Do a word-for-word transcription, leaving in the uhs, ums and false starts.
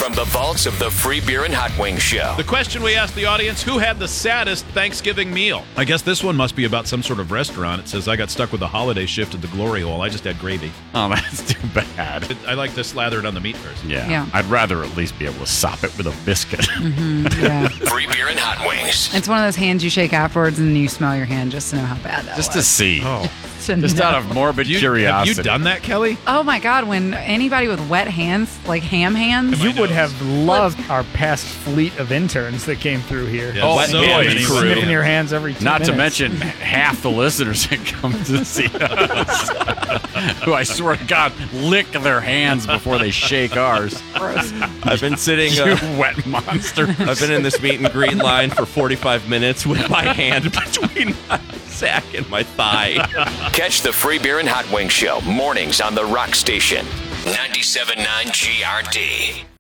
from the vaults of the Free Beer and Hot Wings Show. The question we asked the audience, who had the saddest Thanksgiving meal? I guess this one must be about some sort of restaurant. It says, I got stuck with the holiday shift at the Glory Hole. I just had gravy. Oh, that's too bad. I like to slather it on the meat first. Yeah. Yeah. I'd rather at least be able to sop it with a biscuit. Mm-hmm, yeah. Free Beer and Hot Wings. It's one of those hands you shake afterwards and you smell your hand just to know how bad that Just was. to see. Oh. To Just know. out of morbid You, curiosity. have you done that, Kelly? Oh my God, when anybody with wet hands, like ham hands. My You would nose. have loved our past fleet of interns that came through here. Yeah, Oh, so boy, many crew. Sniffing your hands every two Not minutes. to mention half the listeners that come to see us, who I swear to God lick their hands before they shake ours. I've been sitting. You Uh, wet monster. I've been in this meet and greet line for forty-five minutes with my hand between my sack and my thigh. Catch the Free Beer and Hot Wings Show mornings on the Rock Station. ninety-seven point nine G R D.